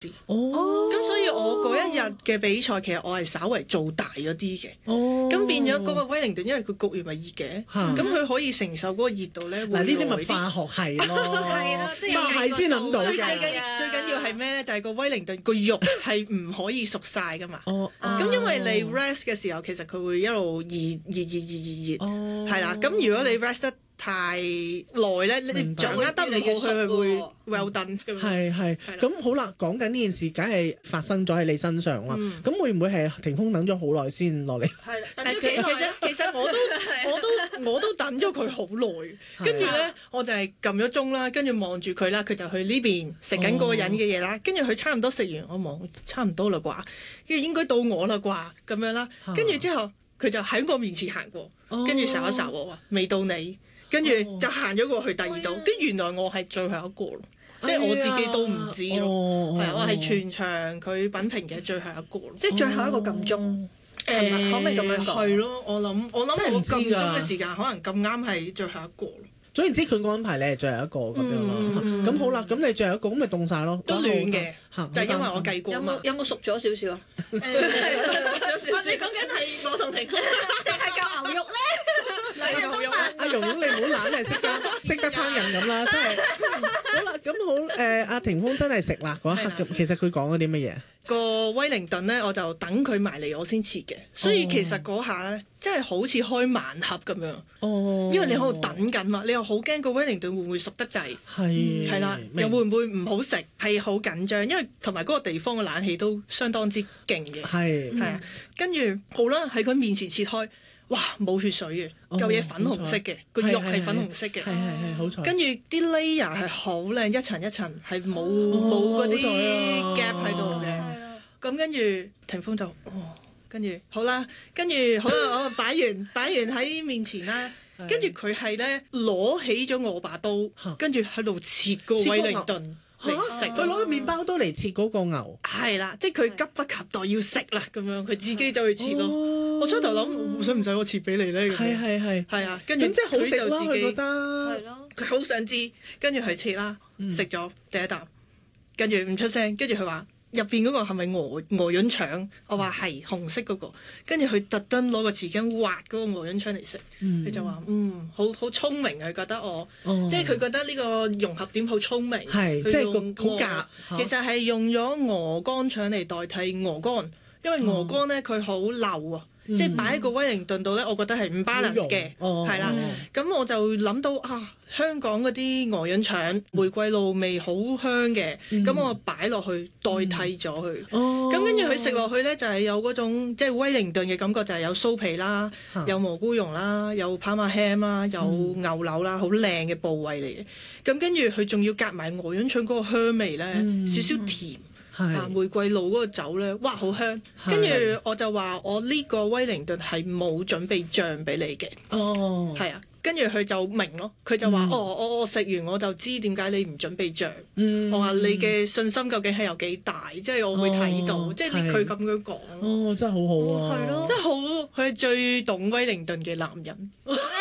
咁所以我嗰一日嘅比賽其實我係稍為做大咗啲嘅。咁變咗嗰個威靈頓，因為佢焗完咪熱嘅，咁佢可以承受嗰個熱度咧。 嗱，呢啲咪化學系咯， 係咯，即係化學系先諗到嘅。 最緊要係咩咧？就係個威靈頓個肉係唔可以熟晒噶嘛。咁因為你 rest 嘅時候，其實佢會一路熱，係啦。咁如果你 rest 得太耐咧，你掌握得唔好，佢會 well done 咁。 係咁好啦，講緊呢件事，梗係發生咗喺你身上啦。咁會唔會係霆鋒等咗好耐先落嚟？ 係啦，等咗幾耐咧？ 其實我都等咗佢好耐，跟住咧我就係撳咗鐘啦，跟住望住佢啦，佢就去呢邊食緊嗰個人嘅嘢啦，跟住佢差唔多食完，我望差唔多啦啩，跟住應該到我啦啩咁樣啦，跟住之後佢就喺我面前行過，跟住睄一睄我話未到你。跟住就行咗過去第二度，跟原來我係最後一個咯，即係我自己都唔知咯，係我係全場佢品評嘅最後一個咯， 即係最後一個撳鐘，可唔可以咁樣講？ 係咯，我諗我撳鐘嘅時間可能咁啱係最後一個咯。 總言之，佢安排你係最後一個咁樣咯。咁好啦，咁你最後一個咁咪凍晒咯， 都暖嘅，就係因為我計過嘛。 有冇熟咗少少啊？熟咗少少。 你講緊係我同霆鋒， 定係嚿牛肉咧？ 阿蓉蓉，你唔好懶係識得烹飪咁啦，真係好啦。咁好阿霆鋒真係食辣嗰一刻，其實佢講咗啲乜嘢？ 個威靈頓咧，我就等佢埋嚟我先切嘅，所以其實嗰下咧，真係好似開盲盒咁樣。因為你喺度等緊嘛，你又好驚個威靈頓會唔會熟得滯，係啦，又會唔會唔好食，係好緊張，因為同埋嗰個地方嘅冷氣都相當之勁嘅，係啊，跟住好啦，喺佢面前切開。哇！冇血水嘅，嚿嘢粉紅色嘅，個肉係粉紅色嘅， 係好彩。 跟住啲 layer 係好靚，一層一層係冇嗰啲 gap 喺度嘅。咁跟住霆鋒就跟住好啦，我擺完喺面前啦。跟住佢係咧攞起咗我把刀，跟住喺度切個威靈頓嚟食。 佢攞個麵包刀嚟切嗰個牛。 係啦，即係佢急不及待要食啦，咁樣佢自己走去切咯。我初頭諗，使唔使我切俾你咧？係啊，跟住咁即係好食咯，佢覺得係咯， 佢好想知，跟住佢切啦，食咗第一啖，跟住唔出聲，跟住佢話入邊嗰個係咪鵝潤腸？我話係紅色嗰個，跟住佢特登攞個匙羹挖嗰個鵝潤腸嚟食，佢就話好聰明啊！佢覺得我，即係佢覺得呢個融合點好聰明， 係即係好夾， 其實係用咗鵝肝腸嚟代替鵝肝，因為鵝肝咧佢好漏啊。即係擺喺個威靈頓度咧，我覺得係唔 balance 嘅，係啦。咁我就諗到香港嗰啲鵝潤腸玫瑰露味好香嘅，咁我擺落去代替咗佢。咁跟住佢食落去咧，就係有嗰種即係威靈頓嘅感覺，就係有酥皮啦，有蘑菇蓉啦，有跑馬 ham 啦，有牛柳啦，好靚嘅部位嚟嘅。咁跟住佢仲要夾埋鵝潤腸嗰個香味咧，少少甜。玫瑰露嗰個酒咧，哇好香！跟住我就話我呢個威靈頓係冇準備醬俾你嘅，係啊。跟住佢就明咯，佢就話我食完我就知點解你唔準備醬。我話你嘅信心究竟係有幾大？即係我會睇到，即係佢咁樣講。 真係好好啊！ 係咯， 真係好，佢係最懂威靈頓嘅男人。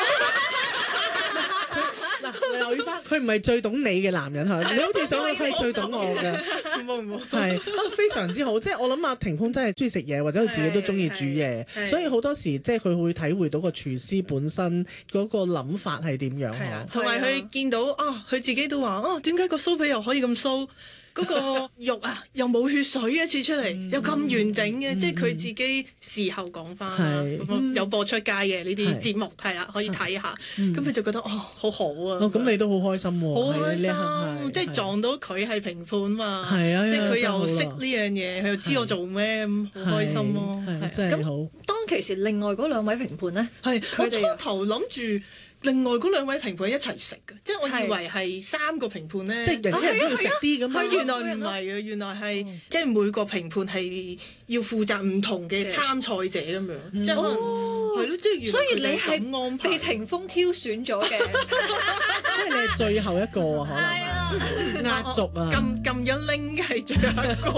留意翻，佢唔係最懂你嘅男人嚇，你好似想佢係最懂我嘅， 冇係非常之好。即係我諗霆鋒真係中意食嘢，或者佢自己都中意煮嘢，所以好多時即係佢會體會到個廚師本身嗰個諗法係點樣。係啊， 同埋佢見到佢自己都話點解個酥皮又可以咁酥？嗰個肉啊，又冇血水一次出嚟，又咁完整嘅，即係佢自己事後講翻啦，有播出街嘅呢啲節目係啦，可以睇下。咁佢就覺得好好啊。 咁你都好開心喎， 好開心，即係撞到佢係評判嘛。 係啊， 即係佢又識呢樣嘢，佢又知我做咩，好開心咯。 真係好。 當其時另外嗰兩位評判咧， 我初頭諗住。另外嗰兩位評判一齊食嘅，即係我以為係3個評判咧， 即係人都要食啲咁。 佢原來唔係嘅，原來係即係每個評判係要負責唔同嘅參賽者咁樣，即係可能係咯，即係所以你係被霆鋒挑選咗嘅， 即係你係最後一個啊，可能壓軸啊， 撳咗拎係最後一個。